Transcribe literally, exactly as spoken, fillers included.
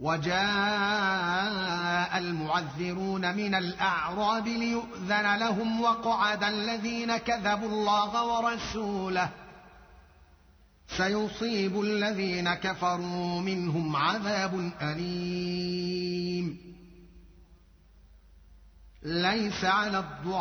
وجاء المعذرون من الأعراب ليؤذن لهم وقعد الذين كذبوا الله ورسوله سيصيب الذين كفروا منهم عذاب أليم. ليس على الضعفاء